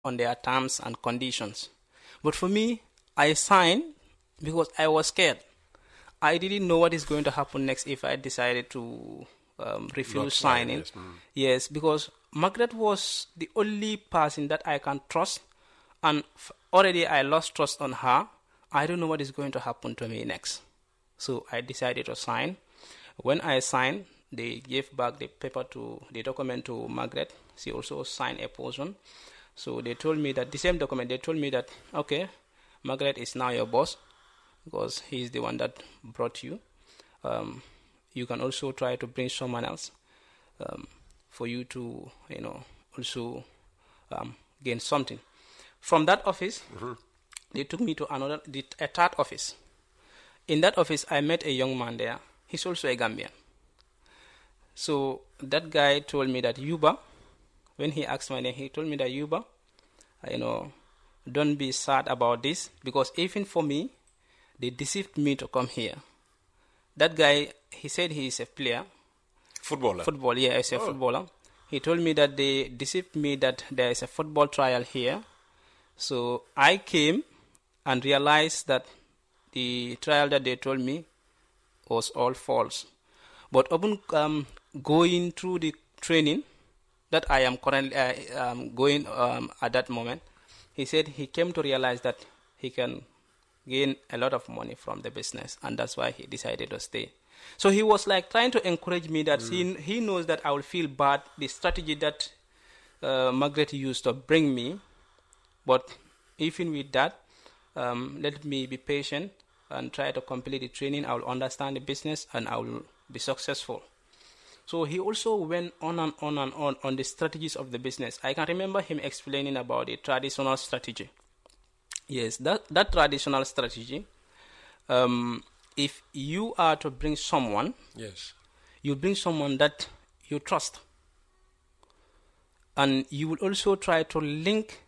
on their terms and conditions. But for me, I signed because I was scared. I didn't know what is going to happen next if I decided to Not refuse sign, signing. yes. Mm. Yes, because Margaret was the only person that I can trust, and already I lost trust on her. I don't know what is going to happen to me next. So I decided to sign. When I signed, they gave back the document to Margaret. She also signed a portion. So they told me that the same document, they told me that, okay, Margaret is now your boss because he is the one that brought you. Um, you can also try to bring someone else um, for you to, also um, gain something. From that office, they took me to a third office. In that office, I met a young man there. He's also a Gambian. So that guy told me that Yuba, when he asked my name, he told me that Yuba, you know, don't be sad about this because even for me, they deceived me to come here. That guy, he said he is a player. Footballer. Football, yeah, he's a footballer. He told me that they deceived me that there is a football trial here. So I came and realized that the trial that they told me was all false. But upon going through the training that I am currently going at that moment, he said he came to realize that he can gain a lot of money from the business, and that's why he decided to stay. So he was like trying to encourage me that he knows that I will feel bad, the strategy that Margaret used to bring me, but even with that, let me be patient and try to complete the training. I will understand the business and I will be successful. So he also went on and on and on the strategies of the business. I can remember him explaining about the traditional strategy. Yes, that traditional strategy, if you are to bring someone, Yes. you bring someone that you trust. And you will also try to link,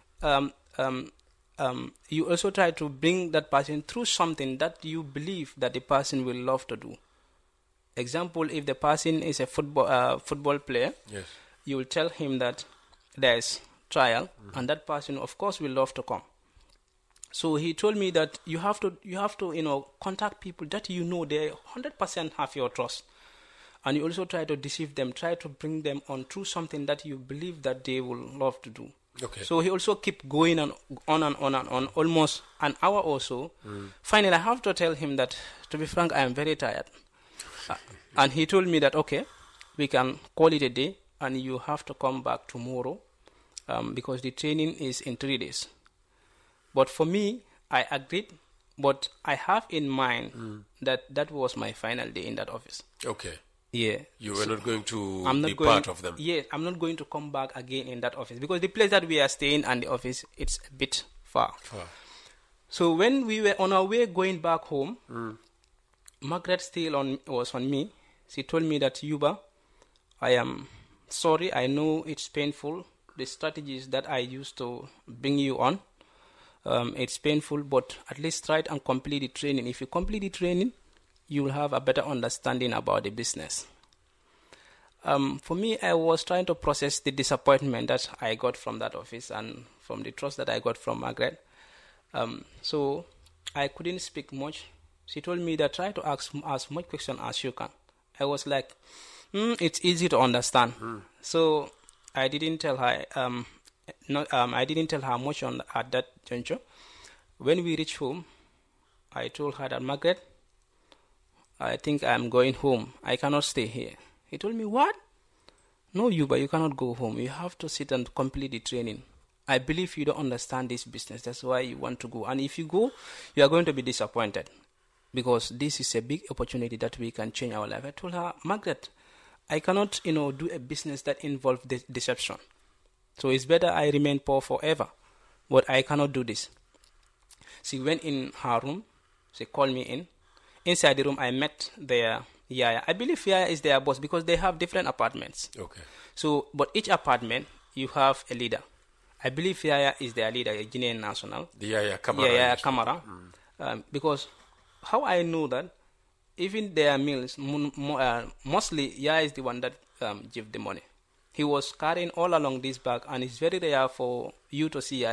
you also try to bring that person through something that you believe that the person will love to do. Example, if the person is a football player, Yes. you will tell him that there's trial, and that person, of course, will love to come. So he told me that you have to contact people that they 100% have your trust, and you also try to deceive them, try to bring them on through something that you believe that they will love to do. Okay. So he also kept going on and on and on, almost an hour or so. Finally, I have to tell him that, to be frank, I am very tired. And he told me that, okay, we can call it a day, and you have to come back tomorrow because the training is in 3 days. But for me, I agreed, but I have in mind that was my final day in that office. Okay. Yeah. You were not going to I'm not be going, part of them. Yes, I'm not going to come back again in that office because the place that we are staying and the office, it's a bit far. So when we were on our way going back home, Margaret still was on me. She told me that, Yuba, I am sorry, I know it's painful. The strategies that I used to bring you on, it's painful, but at least try it and complete the training. If you complete the training, you will have a better understanding about the business. For me, I was trying to process the disappointment that I got from that office and from the trust that I got from Margaret. So I couldn't speak much. She told me that try to ask as much question as you can. I was like, it's easy to understand. So I didn't tell her. I didn't tell her much at that juncture. When we reached home, I told her that, Margaret, I think I'm going home. I cannot stay here. He told me, what? No, but you cannot go home. You have to sit and complete the training. I believe you don't understand this business. That's why you want to go. And if you go, you are going to be disappointed because this is a big opportunity that we can change our life. I told her, Margaret, I cannot, do a business that involves deception. So it's better I remain poor forever. But I cannot do this. She went in her room. She called me in. Inside the room, I met their Yaya. I believe Yaya is their boss because they have different apartments. Okay. So, but each apartment, you have a leader. I believe Yaya is their leader, a Guinean national. The Yaya Kamara. Yaya Kamara. Because how I know that, even their meals, mostly Yaya is the one that give the money. He was carrying all along this bag, and it's very rare for you to see